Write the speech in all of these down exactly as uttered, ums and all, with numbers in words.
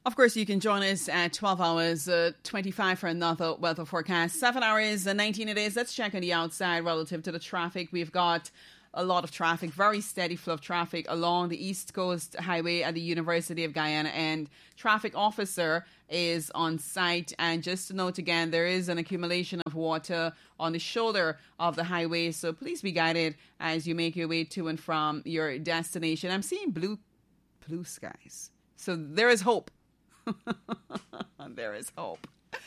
Of course, you can join us at twelve hours uh, twenty-five for another weather forecast. seven hours and nineteen it is. Let's check on the outside relative to the traffic. We've got a lot of traffic, very steady flow of traffic along the East Coast Highway at the University of Guyana, and traffic officer is on site. And just to note again, there is an accumulation of water on the shoulder of the highway, so please be guided as you make your way to and from your destination. I'm seeing blue, blue skies, so there is hope. There is hope.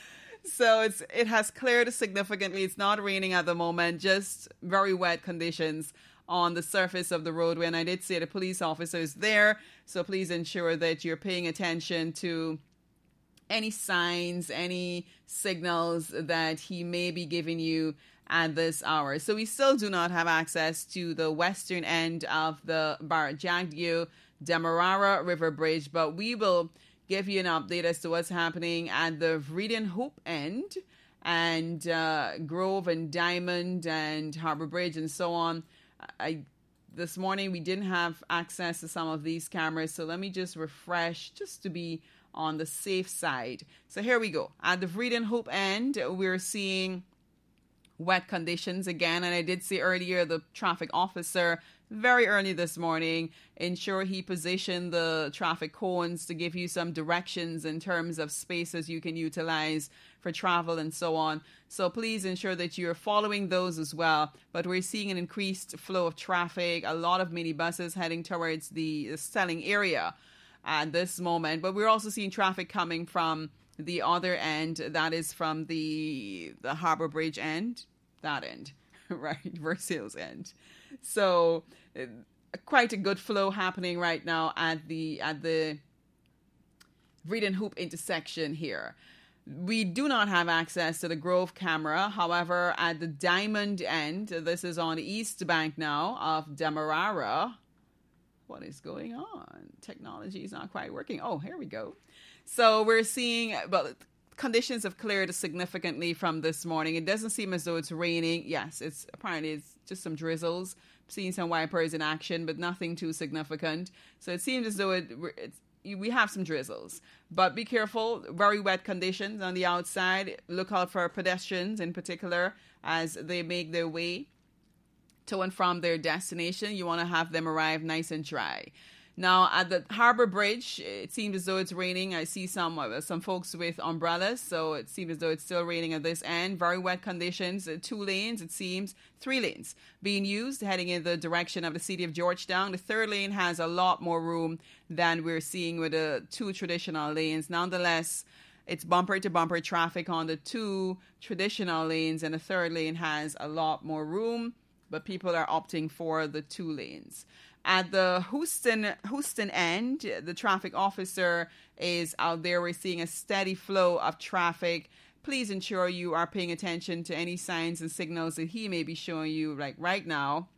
So it's it has cleared significantly. It's not raining at the moment, just very wet conditions on the surface of the roadway. And I did say the police officer is there, so please ensure that you're paying attention to any signs, any signals that he may be giving you at this hour. So we still do not have access to the western end of the Barajagyo Demerara River Bridge, but we will give you an update as to what's happening at the Vreeden Hoop end and uh, Grove and Diamond and Harbor Bridge and so on. I this morning we didn't have access to some of these cameras, so let me just refresh just to be on the safe side. So here we go. At the Vreeden Hoop end, we're seeing wet conditions again, and I did say earlier the traffic officer very early this morning ensure he positioned the traffic cones to give you some directions in terms of spaces you can utilize for travel and so on. So please ensure that you're following those as well. But we're seeing an increased flow of traffic, a lot of minibuses heading towards the, the selling area at this moment. But we're also seeing traffic coming from the other end, that is from the the Harbor Bridge end, that end, right, Versailles end. So uh, quite a good flow happening right now at the at the Vreeden Hoop intersection here. We do not have access to the Grove camera. However, at the Diamond end, this is on the east bank now of Demerara. What is going on? Technology is not quite working. Oh, here we go. So we're seeing, well, conditions have cleared significantly from this morning. It doesn't seem as though it's raining. Yes, it's apparently it's just some drizzles. Seeing some wipers in action, but nothing too significant. So it seems as though it it's, we have some drizzles. But be careful. Very wet conditions on the outside. Look out for pedestrians in particular as they make their way to and from their destination. You want to have them arrive nice and dry. Now, at the Harbor Bridge, it seems as though it's raining. I see some uh, some folks with umbrellas, so it seems as though it's still raining at this end. Very wet conditions. Uh, two lanes, it seems, three lanes being used, heading in the direction of the city of Georgetown. The third lane has a lot more room than we're seeing with the two traditional lanes. Nonetheless, it's bumper-to-bumper traffic on the two traditional lanes, and the third lane has a lot more room, but people are opting for the two lanes. At the Houston Houston end, the traffic officer is out there. We're seeing a steady flow of traffic. Please ensure you are paying attention to any signs and signals that he may be showing you like right now,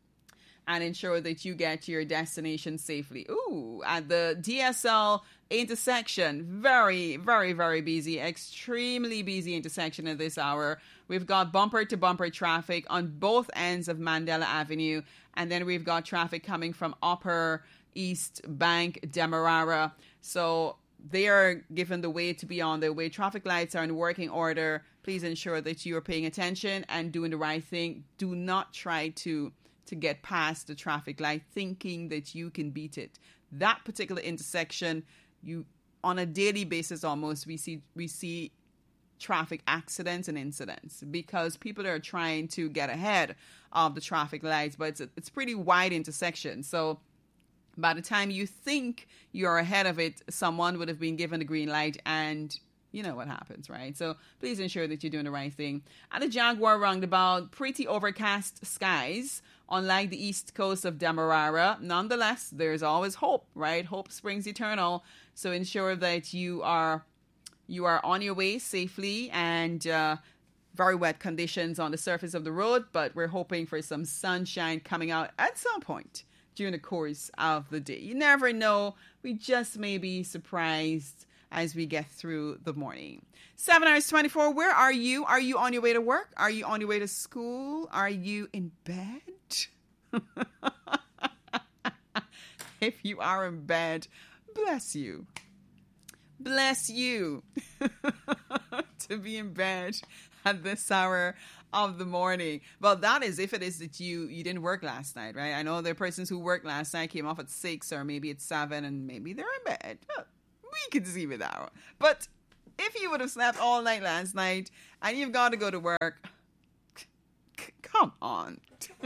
and ensure that you get to your destination safely. Ooh, at the D S L intersection, very, very, very busy, extremely busy intersection at this hour. We've got bumper-to-bumper traffic on both ends of Mandela Avenue, and then we've got traffic coming from Upper East Bank, Demerara. So they are given the way to be on their way. Traffic lights are in working order. Please ensure that you are paying attention and doing the right thing. Do not try to to get past the traffic light thinking that you can beat it. That particular intersection, you on a daily basis almost, we see we see traffic accidents and incidents because people are trying to get ahead of the traffic lights, but it's a, it's pretty wide intersection. So by the time you think you're ahead of it, someone would have been given the green light, and you know what happens, right? So please ensure that you're doing the right thing. At the Jaguar roundabout, pretty overcast skies, unlike the east coast of Demerara. Nonetheless, there's always hope, right? Hope springs eternal. So ensure that you are you are on your way safely, and uh, very wet conditions on the surface of the road, but we're hoping for some sunshine coming out at some point during the course of the day. You never know. We just may be surprised as we get through the morning. seven hours twenty-four, where are you? Are you on your way to work? Are you on your way to school? Are you in bed? If you are in bed, bless you. Bless you to be in bed at this hour of the morning. Well, that is if it is that you you didn't work last night, right? I know there are persons who worked last night, came off at six or maybe at seven, and maybe they're in bed. Well, we can see with that. But if you would have slept all night last night and you've got to go to work, c- come on.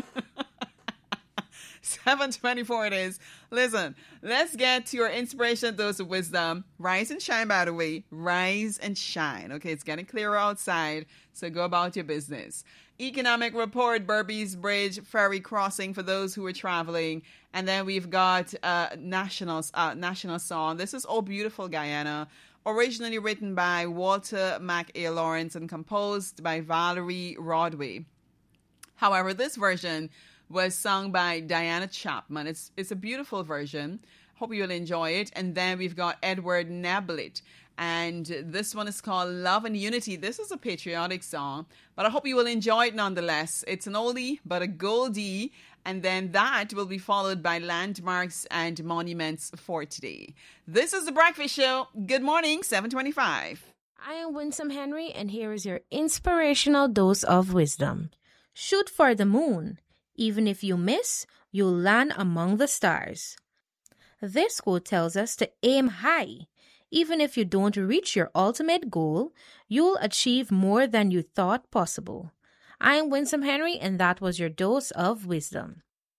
seven twenty-four it is. Listen, let's get to your inspiration dose of wisdom. Rise and shine, by the way. Rise and shine. Okay, it's getting clearer outside, so go about your business. Economic report, Berbice Bridge ferry crossing for those who are traveling. And then we've got uh, national, uh, national song. This is Oh Beautiful Guyana, originally written by Walter MacA Lawrence and composed by Valerie Rodway. However, this version was sung by Diana Chapman. It's it's a beautiful version. Hope you'll enjoy it. And then we've got Edward Neblett. And this one is called Love and Unity. This is a patriotic song, but I hope you will enjoy it nonetheless. It's an oldie, but a goldie. And then that will be followed by Landmarks and Monuments for today. This is The Breakfast Show. Good morning, seven twenty-five. I am Winsome Henry, and here is your inspirational dose of wisdom. Shoot for the moon. Even if you miss, you'll land among the stars. This quote tells us to aim high. Even if you don't reach your ultimate goal, you'll achieve more than you thought possible. I am Winsome Henry, and that was your dose of wisdom.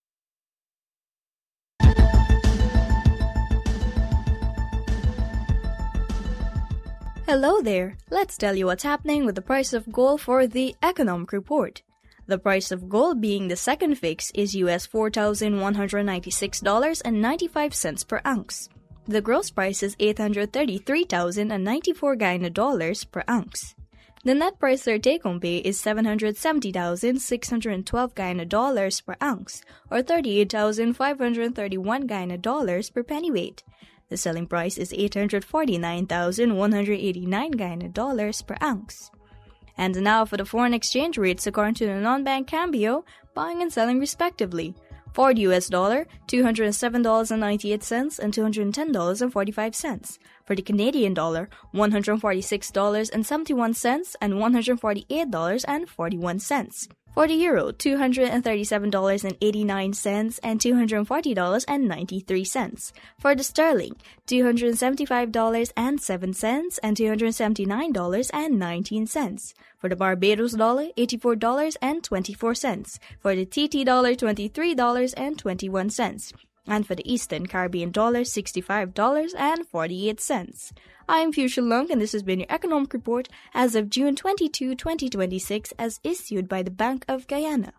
Hello there. Let's tell you what's happening with the price of gold for the Economic Report. The price of gold being the second fix is U S four thousand one hundred ninety-six dollars and ninety-five cents per ounce. The gross price is eight hundred thirty-three thousand ninety-four Guyana dollars per ounce. The net price for take-home pay is seven hundred seventy thousand six hundred twelve Guyana dollars per ounce, or thirty-eight thousand five hundred thirty-one Guyana dollars per pennyweight. The selling price is eight hundred forty-nine thousand one hundred eighty-nine Guyana dollars per ounce. And now for the foreign exchange rates according to the non-bank Cambio, buying and selling respectively. For the U S dollar, two hundred seven dollars and ninety-eight cents and two hundred ten dollars and forty-five cents. For the Canadian dollar, one hundred forty-six dollars and seventy-one cents and one hundred forty-eight dollars and forty-one cents. For the euro, two hundred thirty-seven dollars and eighty-nine cents and two hundred forty dollars and ninety-three cents. For the sterling, two hundred seventy-five dollars and seven cents and two hundred seventy-nine dollars and nineteen cents. For the Barbados dollar, eighty-four dollars and twenty-four cents. For the T T dollar, twenty-three dollars and twenty-one cents. And for the Eastern Caribbean dollar, sixty-five dollars and forty-eight cents. I'm Fuchsia Lung, and this has been your Economic Report as of June twenty-second, twenty twenty-six, as issued by the Bank of Guyana.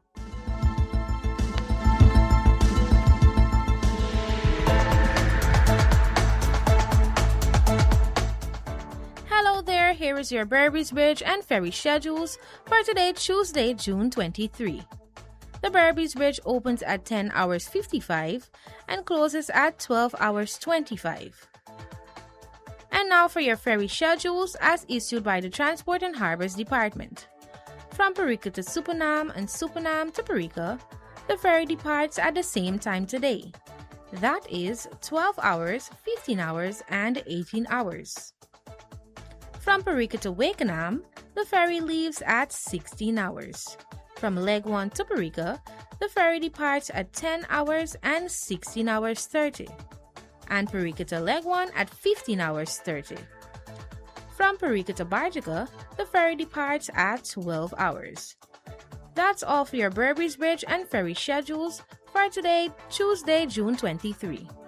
Hello there, here is your Berbice Bridge and ferry schedules for today, Tuesday, June twenty-third. The Berbice Bridge opens at ten hours fifty-five and closes at twelve hours twenty-five. And now for your ferry schedules as issued by the Transport and Harbors Department. From Parika to Supanam and Supanam to Parika, the ferry departs at the same time today. That is twelve hours, fifteen hours, and eighteen hours. From Parika to Wakenham, the ferry leaves at sixteen hours. From Leg one to Parika, the ferry departs at ten hours and sixteen hours thirty. And Parika to Leg one at fifteen hours thirty. From Parika to Barjaga, the ferry departs at twelve hours. That's all for your Berbice Bridge and ferry schedules for today, Tuesday, June twenty-third.